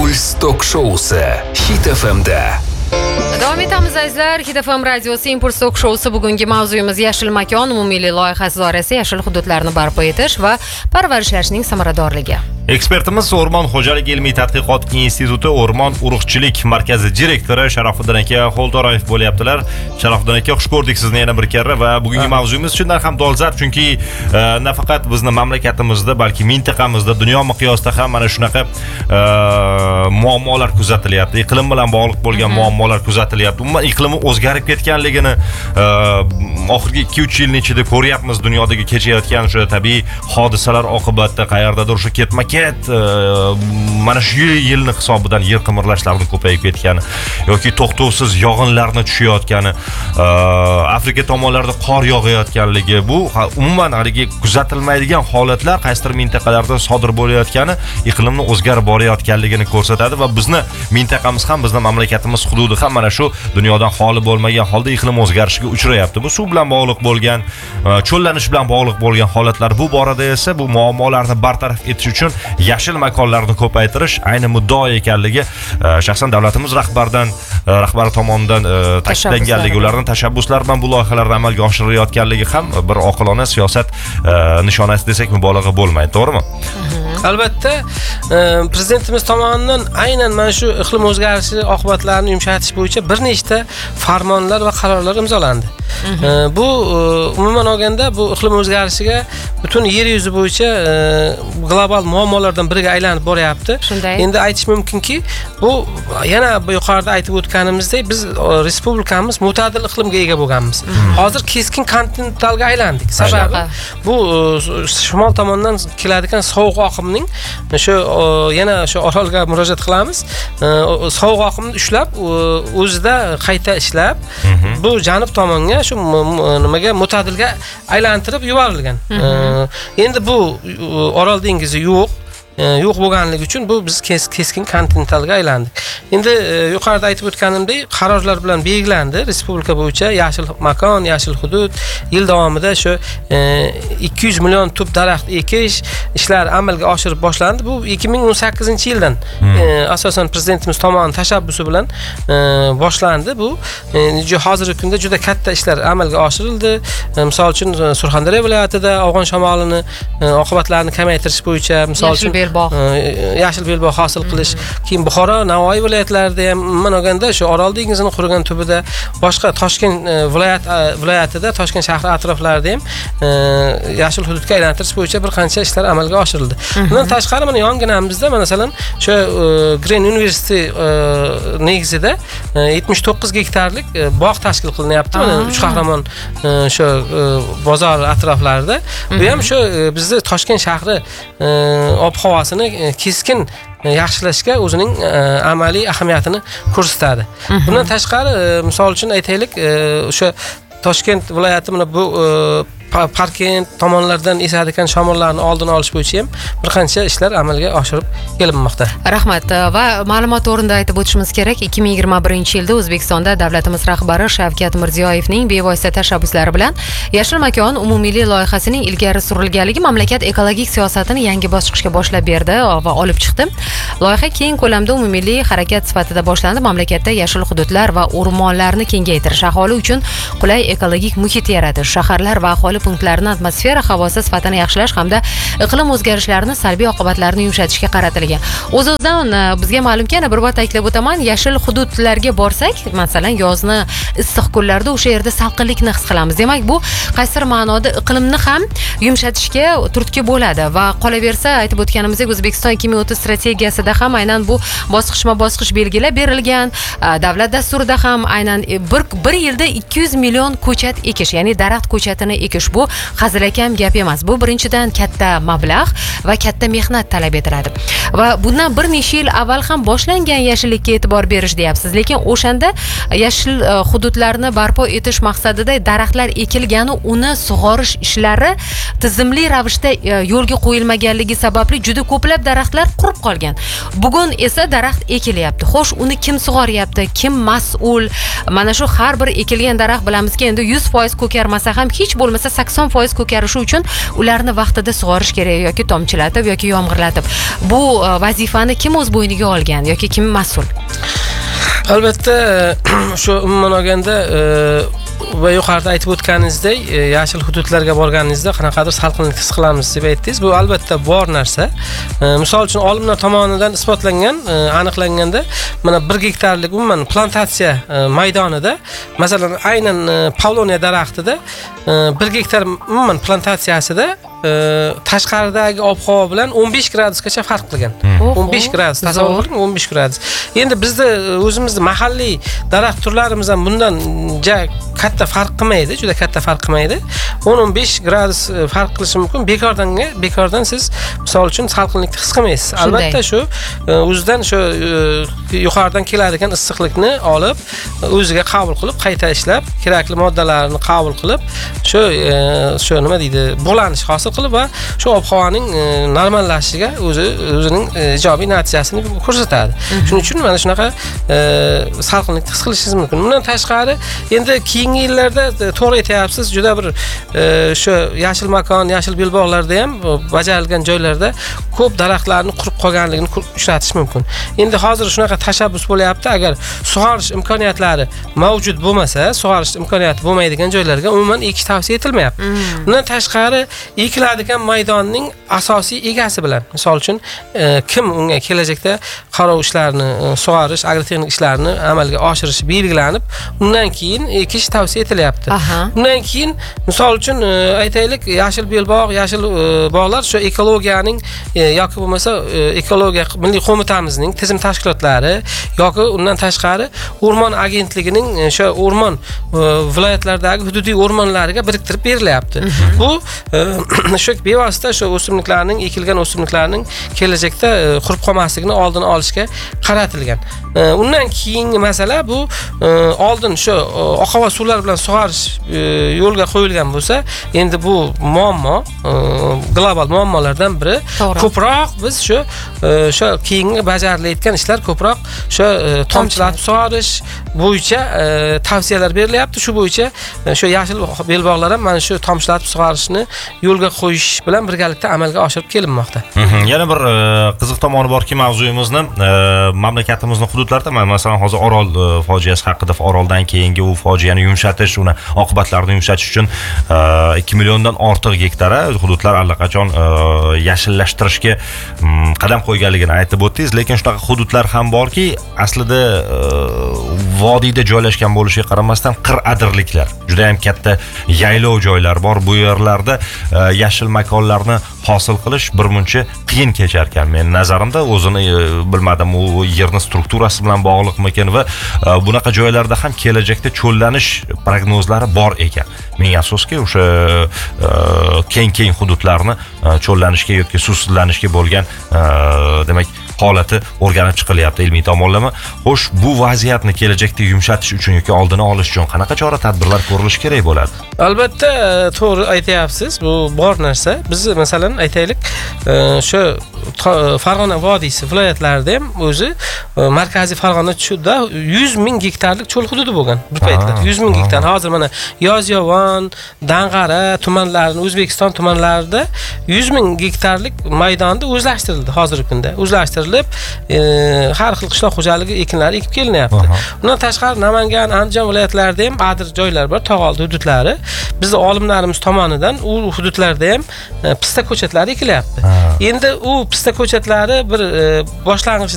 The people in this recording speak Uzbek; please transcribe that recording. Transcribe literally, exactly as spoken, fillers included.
Impuls tok shousi Hit F M'da. Davom etamiz azizlar. Hit F M radiosi Impuls tok shousi bugungi mavzuyimiz yashil makon umumiy loyihasi doirasida yashil hududlarni barpo etish va parvarishlashning samaradorligi. Ekspertimiz O'rmon xo'jaligi ilmiy tadqiqot instituti O'rmon urug'chilik markazi direktori Sharofiddin aka Xo'lto'rayev bo'lyaptilar. Sharofiddin aka, xush ko'rdik sizni yana bir karra va bugungi mavzuyimiz shundan ham dolzarb, chunki e, nafaqat bizni mamlakatimizda, balki mintaqamizda, dunyo miqyosida ham mana shunaqa e, muammolar kuzatilyapti. Iqlim bilan bog'liq bo'lgan muammolar kuzatilyapti. Umuman iqlimi o'zgarib ketganligini e, oxirgi ikki uch yilning ichida ko'ryapmiz. Dunyodagi kechayotgan o'sha tabiiy hodisalar oqibatida qayerdadir o'sha ketma mana shu yilni hisobidan yer qimirlashlarni ko'payib ketgani yoki to'xtovsiz yog'inlarni tushayotgani, Afrika tomonlarida qor yog'ayotganligi, bu umuman haligi kuzatilmaydigan holatlar qaysidir mintaqalarda sodir bo'layotgani iqlimni o'zgarib borayotganligini ko'rsatadi va bizni mintaqamiz ham, bizni mamlakatimiz hududi ham mana shu dunyodan xoli bo'lmagan holda iqlim o'zgarishiga uchrayapti. Bu suv bilan bog'liq bo'lgan, cho'llanish bilan bog'liq bo'lgan holatlar. Bu borada esa bu muammolarni bartaraf etish uchun yashil makonlarni ko'paytirish ayni muddao ekanligi shaxsan davlatimiz rahbaridan rahbari tomonidan ta'kidlanganligi, ularning tashabbuslari bilan bu loyihalarni amalga oshirilayotganligi ham bir oqilona siyosat nishonasi desak mubolag'a bo'lmaydi, to'g'rimi? Albatta, prezidentimiz tomonidan aynan mana shu iqlim o'zgarishi oqibatlarini yumshatish bo'yicha bir nechta farmonlar va qarorlar imzolandi. Bu umuman olganda bu iqlim o'zgarishiga butun yer yuzi bo'yicha global muammolardan biriga aylanib boryapti. Endi aytish mumkinki, bu yana yuqorida aytib o'tganimizdek, biz respublikamiz mo'tadil iqlimga ega bo'lganmiz. Hozir keskin kontinentalga aylandik. Sababi bu shimol tomondan keladigan sovuq oqimning shu yana shu orolga murojaat qilamiz. Sovuq oqimni ushlab, o'zida qayta ishlab, bu janub tomonga shu nimaga mo'tadilga aylantirib yuborilgan. Endi bu Orol dengizi yo'q. yo'q bo'lganligi uchun bu biz keskin kontinentalga aylandik. Endi yuqorida aytib o'tganimdek, qarorlar bilan belgilandi respublika bo'yicha yashil makon, yashil hudud. Yil davomida shu ikki yuz million tub daraxt ekish ishlari amalga oshirib boshlandi. Bu ikki ming o'n sakkizinchi yildan asosan prezidentimiz tomonidan tashabbusi bilan boshlandi. Bu hozirgi kunda juda katta ishlar amalga oshirildi. Misol uchun Surxondaryo viloyatida afg'on shamolini oqibatlarini kamaytirish bo'yicha, misol uchun yashil belbog' hosil qilish, keyin Buxoro, Navoiy viloyatlarida ham men olganda shu Orol dengizining qurigan tubida, boshqa Toshkent viloyat viloyatida, Toshkent shahri atroflarida ham yashil hududga aylantirish bo'yicha bir qancha ishlar amalga oshirildi. Bundan tashqari mana yonginamizda masalan shu Green University negizida yetmish to'qqiz gektarlik bog' tashkil qilinyapti. Mana uch qahramon shu bozor atroflarida. Bu ham shu bizning Toshkent shahri ob-havosini keskin yaxshilashga o'zining amaliy ahamiyatini ko'rsatadi. Bundan tashqari misol uchun aytaylik, o'sha Toshkent viloyati mana bu Parkent tomonlardan esadigan shamollarni oldini olish bo'yicha ham bir qancha ishlar amalga oshirib kelinmoqda. Rahmat. Va ma'lumot o'rnida aytib o'tishimiz kerak, ikki ming yigirma birinchi yilda O'zbekistonda davlatimiz rahbari Shavkat Mirziyoyevning bevosita tashabbuslari bilan yashil makon umumiy loyihasining ilgari surilganligi mamlakat ekologik siyosatini yangi bosqichga boshlab berdi va olib chiqdi. Loyiha keng ko'lamda umumiy harakat sifatida boshlandi. Mamlakatda yashil hududlar va o'rmonlarni kengaytirish, aholi uchun qulay ekologik muhit yaratish, shaharlar va aholi punktlarini atmosfera havosi sifatini yaxshilash hamda iqlim o'zgarishlarini salbiy oqibatlarini yumshatishga qaratilgan. O'z-o'zidan bizga ma'lumki, yana bir bor ta'kidlab o'taman, yashil hududlarga borsak, masalan, yozni issiq kunlarda o'sha yerda salqinlikni his qilamiz. Demak, bu qaysidir ma'noda iqlimni ham yumshatishga turtki bo'ladi va qolaversa, aytib o'tganimizdek, O'zbekiston ikki ming o'ttiz strategiyasida ham aynan bu bosqichma-bosqich belgilab berilgan. Davlat dasturida ham aynan bir, bir yilda ikki yuz million ko'chat ekish, ya'ni daraxt ko'chatini ekish. Bu hazilakam gap emas. Bu birinchidan katta mablag' va katta mehnat talab etiladi. Va bundan bir necha yil avval ham boshlangan yashillikka e'tibor berish deyapsiz, lekin o'shanda yashil hududlarni barpo etish maqsadida daraxtlar ekilgani, uni sug'orish ishlari tizimli ravishda yo'lga qo'yilmaganligi sababli juda ko'plab daraxtlar qurib qolgan. Bugun esa daraxt ekilyapti. Xo'sh, uni kim sug'oryapti? Kim mas'ul? Mana shu har bir ekilgan daraxt bilamizki, endi yuz foiz ko'karmasa ham hech bo'lmasa sakson foiz ko'karishi uchun ularni vaqtida sug'orish kerak yoki tomchilatib yoki yomg'irlatib. Bu vazifani kim o'z bo'yniga olgan yoki kim mas'ul? Albatta, shu umuman olganda va yuqorida aytib o'tganingizdek, yashil hududlarga borganingizda qanaqadir salqinlik his qilamiz deb aytdingiz. Bu albatta bor narsa. Misol uchun olimlar tomonidan isbotlangan, aniqlanganda, mana bir gektarlik umuman plantatsiya maydonida, masalan, aynan Pavloniya daraxtida bir gektar umuman plantatsiyasida tashqaridagi ob-havo bilan o'n besh gradusgacha farq qilgan. o'n besh gradus, tasavvur qiling, o'n besh gradus. Endi bizda o'zimizning mahalliy daraxt turlarimiz ham bundan katta farq qilmaydi, juda katta farq qilmaydi. o'n o'n besh gradus farq qilishi mumkin. Bekordan bekordan siz misol uchun salqinlikni his qilmaysiz. Albatta shu o'zidan shu yuqoridan keladigan issiqlikni olib, o'ziga qabul qilib, qayta ishlab, kerakli moddalarni qabul qilib, shu shu nima deydi, bug'lanish hosil qilib va shu ob-havoning normallashishiga o'zi o'zining ijobiy natijasini ko'rsatadi. Shuning uchun mana shunaqa salqinlikni his qilishingiz mumkin. Bundan tashqari, endi keyingi yillarda to'g'ri aytyapsiz, juda bir shu yashil makon, yashil belbog'larda ham bajarilgan joylarda ko'p daraxtlarni qurib qolganligini uchratish mumkin. Endi hozir shunaqa tashabbus bo'lyapti, agar sug'orish imkoniyatlari mavjud bo'lmasa, sug'orish imkoniyati bo'lmaydigan joylarga umuman ekish tavsiya etilmayapti. Bundan tashqari, ekiladigan maydonning asosiy egasi bilan, misol uchun kim unga kelajakda qarov ishlarini, sug'orish, agrotexnik ishlarini amalga oshirishi belgilanib, undan keyin ekish tavsiya etilyapti. Undan keyin misol uchun aytaylik, yashil belbog', yashil bog'lar shu ekologiyaning yoki bo'lmasa ekologiya milliy qo'mitamizning tizim tashkilotlari yoki undan tashqari o'rmon agentligining shu o'rmon viloyatlardagi hududiy o'rmonlariga biriktirib berilyapti. Bu shu bevosita shu o'simliklarning, ekilgan o'simliklarning kelajakda qurib qolmasligini oldini olishga qaratilgan. Undan keyingi masala bu oldin shu oqova suvlar bilan sug'orish yo'lga qo'yilgan bo'lsa, endi bu muammo, global muammolardan biri. Ko'proq biz shu shu keyingi bajarilayotgan ishlar ko'proq shu tomchilatib sug'orish bo'yicha tavsiyalar berilyapti. Shu bo'yicha shu yashil belbog'lar ham mana shu tomchilatib sug'orishni yo'lga qo'yish bilan birgalikda amalga oshirib kelinmoqda. Yana bir qiziq tomoni borki, mavzuyimizni mamlakatimizning hududlarida, masalan, hozir Orol fojiasi haqida, Oroldan keyingi u fojiani yumshatish, uni oqibatlarini yumshatish uchun ikki milliondan ortiq gektara hududlar allaqachon yashillashtirishga qadam qo'yganligini aytib o'tdingiz, lekin shunaqa hududlar ham borki, aslida vodiyda joylashgan bo'lishiga qaramasdan qir-adirliklar, juda ham katta yaylov joylar bor. Bu yerlarda yashil makonlarni hosil qilish birmuncha qiyin kechar ekan. Men nazarimda, o'zini bilmadim, u yerning strukturasi bilan bog'liqmikan va bunaqa joylarda ham kelajakda cho'llanish prognozlari bor ekan. Ming afsuski, o'sha keng-keng hududlarni cho'llanishga yoki suvsizlanishga bo'lgan demak holati o'rganib chiqilyapti ilmiy tomonlama. Xo'sh, bu vaziyatni kelajakda yumshatish uchun yoki oldini olish uchun qanaqa chora-tadbirlar ko'rilishi kerak bo'ladi? Albatta, to'g'ri aytyapsiz. Bu bor narsa. Biz masalan aytaylik, shu Farg'ona vodiysi viloyatlarida ham o'zi markaziy Farg'ona tushida yuz ming gektarlik cho'l hududi bo'lgan bir paytlar. yuz ming gektar. Hozir mana Yozyovon, Dang'ara tumanlarining, O'zbekiston tumanlarida yuz ming gektarlik maydonda o'zlashtirildi hozirgi kunda. O'zlashtirilib, har xil qishloq xo'jaligi ekinlari ekib kelinyapti. Undan tashqari Namangan, Andijon viloyatlarida ham adir joylar bor, tog'oldi hududlari. Bizning olimlarimiz tomonidan u hududlarda ham pista ko'chatlari ekilyapti. Endi u pista ko'chatlari bir boshlang'ich